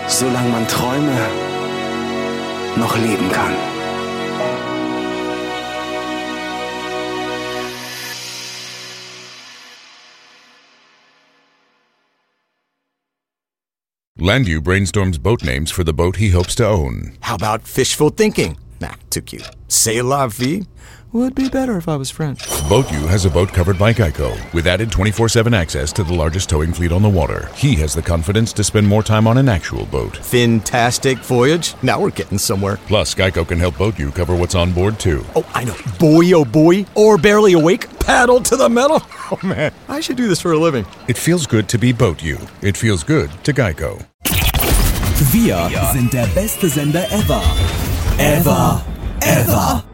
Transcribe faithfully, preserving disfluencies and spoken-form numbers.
solange man Träume noch leben kann. Landu brainstorms boat names for the boat he hopes to own. How about fishful thinking? Nah, too cute. C'est la vie? Would be better if I was French. BoatU has a boat covered by Geico, with added twenty-four seven access to the largest towing fleet on the water. He has the confidence to spend more time on an actual boat. Fantastic voyage. Now we're getting somewhere. Plus, Geico can help BoatU cover what's on board, too. Oh, I know. Boy, oh boy. Or barely awake. Paddle to the metal. Oh, man. I should do this for a living. It feels good to be BoatU. It feels good to Geico. Wir sind der beste Sender ever. Ever. Ever.